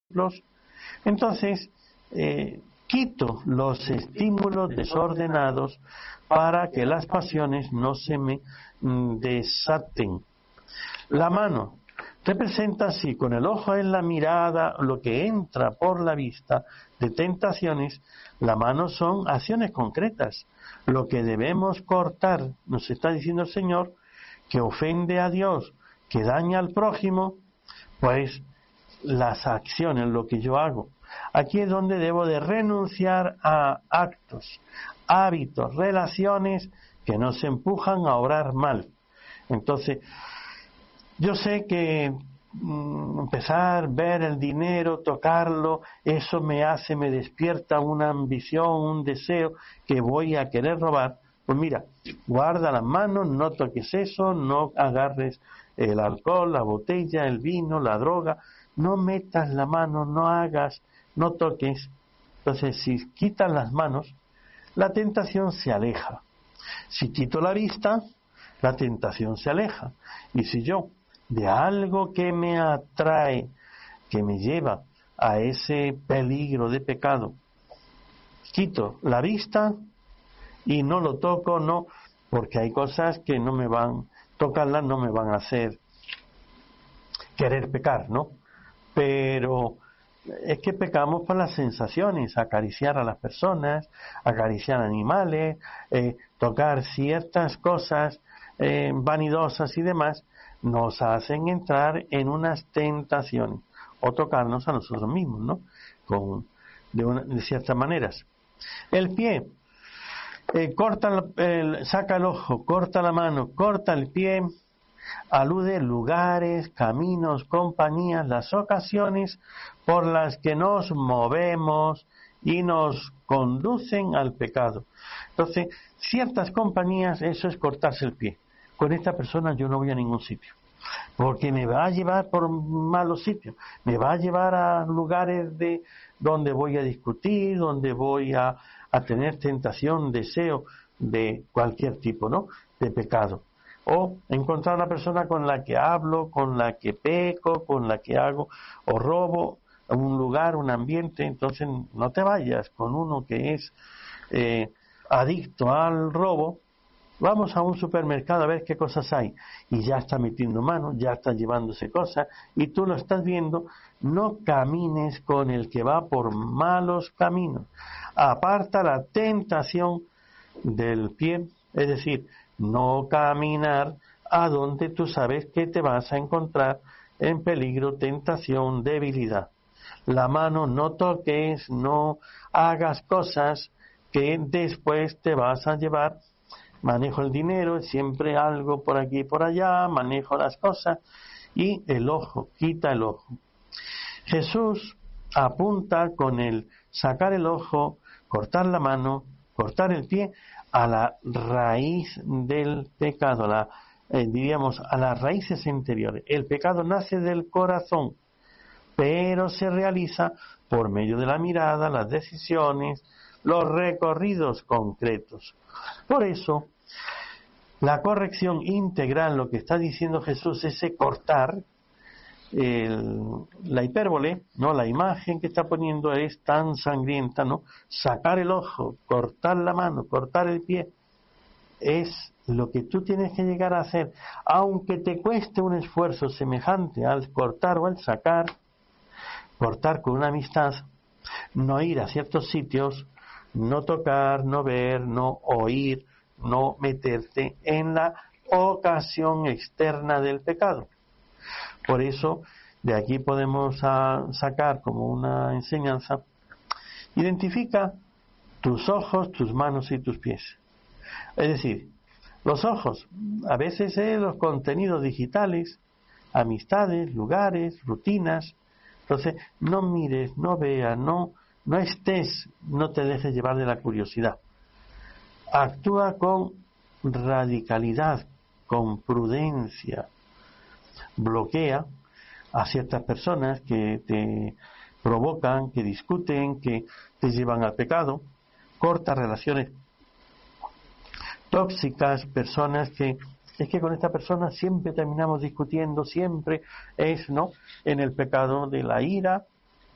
Entonces, quito los estímulos desordenados para que las pasiones no se me desaten. La mano representa así, con el ojo en la mirada, lo que entra por la vista de tentaciones. La mano son acciones concretas, lo que debemos cortar, nos está diciendo el Señor, que ofende a Dios, que daña al prójimo, pues las acciones, lo que yo hago. Aquí es donde debo de renunciar a actos, hábitos, relaciones que nos empujan a obrar mal. Entonces, yo sé que empezar a ver el dinero, tocarlo, eso me despierta una ambición, un deseo que voy a querer robar. Pues mira, guarda las manos, no toques eso, no agarres el alcohol, la botella, el vino, la droga, no metas la mano, no hagas, no toques. Entonces, si quitas las manos, la tentación se aleja. Si quito la vista, la tentación se aleja. Y si yo, de algo que me atrae, que me lleva a ese peligro de pecado, quito la vista y no lo toco, no, porque hay cosas que no me van, tocarlas no me van a hacer querer pecar, ¿no? Pero es que pecamos por las sensaciones, acariciar a las personas, acariciar animales, tocar ciertas cosas vanidosas y demás, nos hacen entrar en unas tentaciones, o tocarnos a nosotros mismos, ¿no? De ciertas maneras. El pie, saca el ojo, corta la mano, corta el pie, alude lugares, caminos, compañías, las ocasiones por las que nos movemos y nos conducen al pecado. Entonces, ciertas compañías, eso es cortarse el pie. Con esta persona yo no voy a ningún sitio, porque me va a llevar por malos sitios, me va a llevar a lugares donde voy a discutir, donde voy a tener tentación, deseo de cualquier tipo, ¿no?, de pecado. O encontrar una persona con la que hablo, con la que peco, con la que hago o robo un lugar, un ambiente. Entonces no te vayas con uno que es adicto al robo. Vamos a un supermercado a ver qué cosas hay, y ya está metiendo mano, ya está llevándose cosas, y tú lo estás viendo. No camines con el que va por malos caminos. Aparta la tentación del pie, es decir, no caminar a donde tú sabes que te vas a encontrar en peligro, tentación, debilidad. La mano, no toques, no hagas cosas que después te vas a llevar. Manejo el dinero, siempre algo por aquí y por allá, manejo las cosas. Y el ojo, quita el ojo. Jesús apunta con el sacar el ojo, cortar la mano, cortar el pie, a la raíz del pecado, diríamos a las raíces interiores. El pecado nace del corazón, pero se realiza por medio de la mirada, las decisiones, los recorridos concretos. Por eso, la corrección integral, lo que está diciendo Jesús, ese cortar, la hipérbole, ¿no?, la imagen que está poniendo es tan sangrienta, ¿no? Sacar el ojo, cortar la mano, cortar el pie, es lo que tú tienes que llegar a hacer, aunque te cueste un esfuerzo semejante al cortar o al sacar. Cortar con una amistad, no ir a ciertos sitios, no tocar, no ver, no oír, no meterte en la ocasión externa del pecado. Por eso, de aquí podemos sacar como una enseñanza: identifica tus ojos, tus manos y tus pies. Es decir, los ojos, a veces los contenidos digitales, amistades, lugares, rutinas. Entonces, no mires, no veas, no estés, no te dejes llevar de la curiosidad. Actúa con radicalidad, con prudencia. Bloquea a ciertas personas que te provocan, que discuten, que te llevan al pecado. Corta relaciones tóxicas, personas que es que con esta persona siempre terminamos discutiendo, siempre es, ¿no?, en el pecado de la ira,